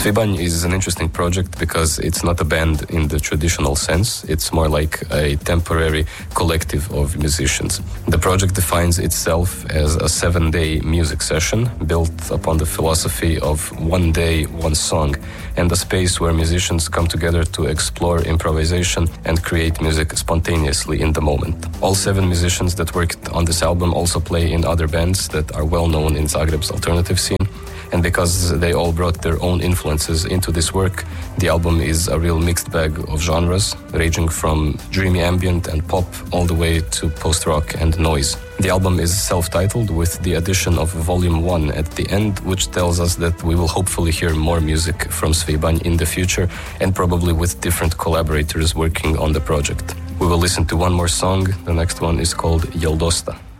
Svibanj is an interesting project because it's not a band in the traditional sense. It's more like a temporary collective of musicians. The project defines itself as a 7-day music session built upon the philosophy of one day, one song, and a space where musicians come together to explore improvisation and create music spontaneously in the moment. All 7 musicians that worked on this album also play in other bands that are well known in Zagreb's alternative scene. And because they all brought their own influences into this work, the album is a real mixed bag of genres, ranging from dreamy ambient and pop all the way to post-rock and noise. The album is self-titled with the addition of Volume 1 at the end, which tells us that we will hopefully hear more music from Svibanj in the future and probably with different collaborators working on the project. We will listen to one more song. The next one is called Yeldosta.